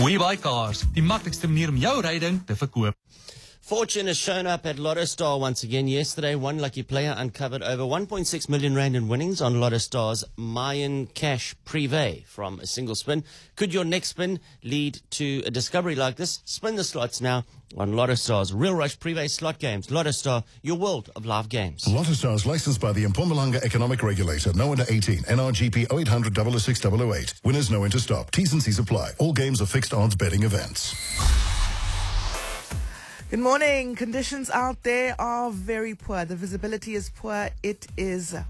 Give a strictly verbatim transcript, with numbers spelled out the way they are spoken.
WeBuy Cars, die maklikste manier om jou ryding te verkoop. Fortune has shown up at Lotto Star once again. Yesterday, one lucky player uncovered over one point six million rand in winnings on Lotto Star's Mayan Cash Privé from a single spin. Could your next spin lead to a discovery like this? Spin the slots now on Lotto Star's Real Rush Privé slot games. Lotto Star, your world of live games. Lotto Star is licensed by the Mpumalanga Economic Regulator. No under eighteen. N R G P oh eight hundred, double oh six, double oh eight. Winners know when to stop. T's and C's apply. All games are fixed odds betting events. Good morning. Conditions out there are very poor. The visibility is poor. It is